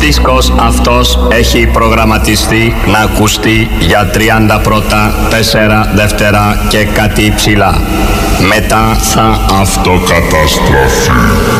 δίσκος αυτός έχει προγραμματιστεί να ακουστεί για 30 πρώτα, 4 δεύτερα και κάτι ψηλά. Μετά θα αυτοκαταστροφεί.